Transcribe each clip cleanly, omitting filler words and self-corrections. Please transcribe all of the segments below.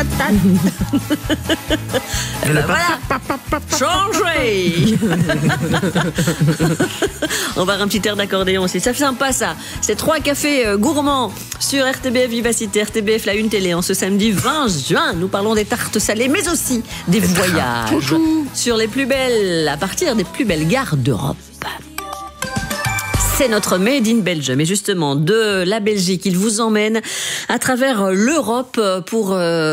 Voilà, changez. On va avoir un petit air d'accordéon aussi, ça fait sympa ça. C'est 3 cafés gourmands sur RTBF Vivacité, RTBF la Une Télé. En ce samedi 20 juin, nous parlons des tartes salées, mais aussi des voyages sur les plus belles, à partir des plus belles gares d'Europe. C'est notre Made in Belgium. Et justement, de la Belgique, il vous emmène à travers l'Europe pour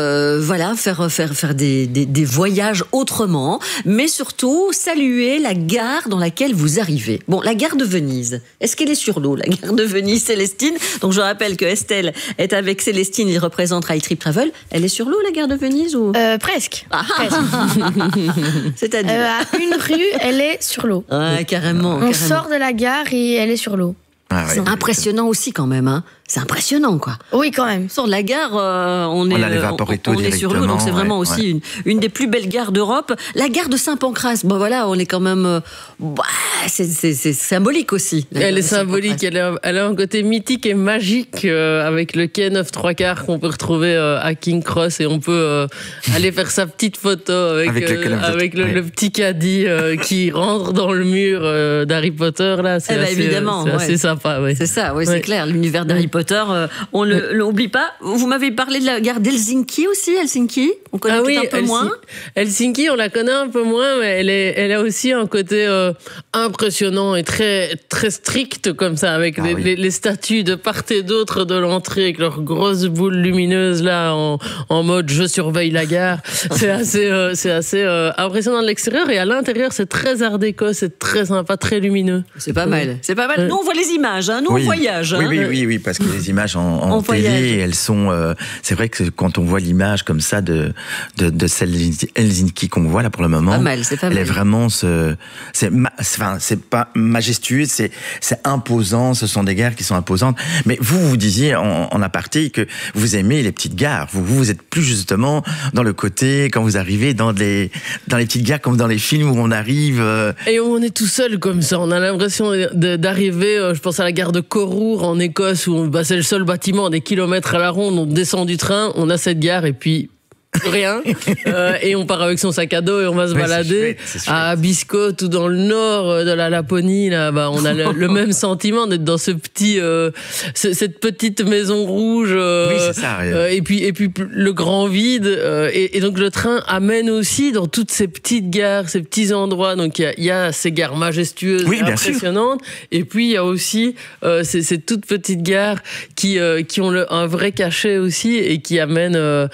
faire des voyages autrement, mais surtout saluer la gare dans laquelle vous arrivez. Bon, la gare de Venise, est-ce qu'elle est sur l'eau, la gare de Venise, Célestine? Donc je rappelle que Estelle est avec Célestine, il représente Ride Trip Travel. Elle est sur l'eau, la gare de Venise ou Presque. C'est-à-dire à une rue, elle est sur l'eau. Ouais, carrément. On sort de la gare et elle est sur l'eau. Ah ouais. C'est impressionnant aussi quand même, hein. C'est impressionnant, quoi. Oui, quand même. On sort de la gare, on est sur l'eau, donc c'est vraiment aussi une des plus belles gares d'Europe. La gare de Saint-Pancrace, bon voilà, on est quand même, c'est symbolique aussi. Elle est symbolique, elle a un côté mythique et magique avec le quai 9 3/4 qu'on peut retrouver à King Cross, et on peut aller faire sa petite photo avec le petit caddie qui rentre dans le mur d'Harry Potter là. C'est assez sympa. Ouais. C'est ça, oui, c'est clair. L'univers d'Harry Potter, on ne l'oublie pas. Vous m'avez parlé de la gare d'Helsinki aussi, Helsinki. On connaît peut-être un peu moins. Helsinki, on la connaît un peu moins, mais elle a aussi un côté impressionnant et très, très strict comme ça, avec les statues de part et d'autre de l'entrée, avec leurs grosses boules lumineuses là, en mode je surveille la gare. C'est assez impressionnant de l'extérieur, et à l'intérieur, c'est très art déco, c'est très sympa, très lumineux. C'est pas mal. C'est pas mal. Nous, on voit les images, hein. Nous, on voyage. Hein. Oui, parce que les images en télé, elles sont. C'est vrai que quand on voit l'image comme ça de celle Helsinki qu'on voit là pour le moment, elle est vraiment. C'est pas majestueux, c'est imposant. Ce sont des gares qui sont imposantes. Mais vous disiez en aparté que vous aimez les petites gares. Vous êtes plus justement dans le côté quand vous arrivez dans les petites gares comme dans les films où on arrive. Et on est tout seul comme ça. On a l'impression d'arriver. Je pense à la gare de Corrour en Écosse, où c'est le seul bâtiment des kilomètres à la ronde. On descend du train, on a cette gare et puis rien. Et on part avec son sac à dos et on va se balader c'est chouette. À Abisko, tout dans le nord de la Laponie. Là, on a le même sentiment d'être dans cette petite maison rouge. C'est ça. Et puis le grand vide. Et donc le train amène aussi dans toutes ces petites gares, ces petits endroits. Donc il y a ces gares majestueuses, impressionnantes. Et puis il y a aussi ces toutes petites gares qui ont un vrai cachet aussi et qui amènent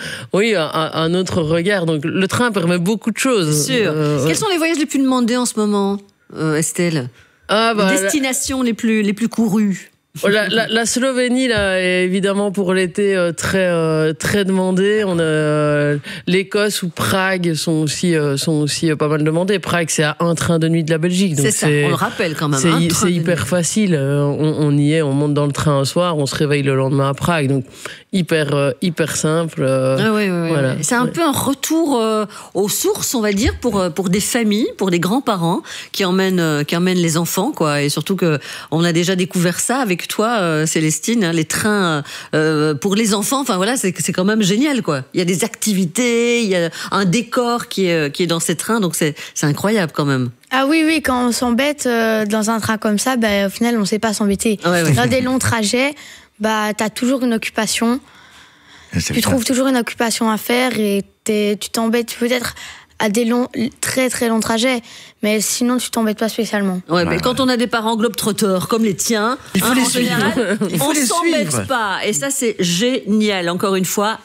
un autre regard. Donc le train permet beaucoup de choses. Sûr. Quels sont les voyages les plus demandés en ce moment, Estelle? Les destinations les plus courues? La Slovénie là est évidemment pour l'été très très demandée. On a l'Écosse ou Prague sont aussi pas mal demandées. Prague, c'est à un train de nuit de la Belgique. Donc c'est ça, on le rappelle quand même. C'est hyper facile. On y est, on monte dans le train un soir, on se réveille le lendemain à Prague. Donc hyper simple. Voilà. C'est un peu un retour aux sources, on va dire, pour des familles, pour des grands-parents qui emmènent les enfants, quoi. Et surtout que on a déjà découvert ça avec toi, Célestine, hein, les trains pour les enfants. Enfin voilà, c'est quand même génial, quoi. Il y a des activités, il y a un décor qui est dans ces trains, donc c'est incroyable quand même. Ah oui, quand on s'embête dans un train comme ça, au final, on ne sait pas s'embêter. Dans des longs trajets, t'as toujours une occupation. Tu trouves toujours une occupation à faire et tu t'embêtes peut-être à des très très longs trajets, mais sinon tu t'embêtes pas spécialement. Mais quand on a des parents globetrotters comme les tiens, il faut les suivre. On s'embête pas, et ça c'est génial. Encore une fois,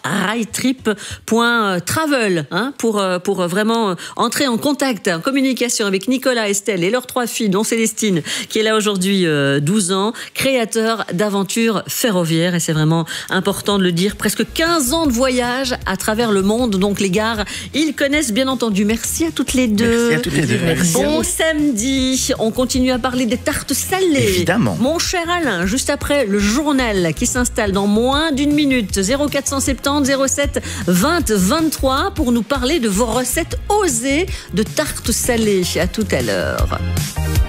ridetrip.travel, hein, pour vraiment entrer en contact, en communication avec Nicolas, Estelle et leurs 3 filles, dont Célestine qui est là aujourd'hui, 12 ans, créateur d'aventures ferroviaires, et c'est vraiment important de le dire. Presque 15 ans de voyage à travers le monde, donc les gares, ils connaissent bien entendu. Merci à toutes les deux. Merci à toutes les deux. Merci. Bon samedi, on continue à parler des tartes salées. Évidemment. Mon cher Alain, juste après le journal qui s'installe dans moins d'une minute, 0470 07 20 23, pour nous parler de vos recettes osées de tartes salées. À tout à l'heure.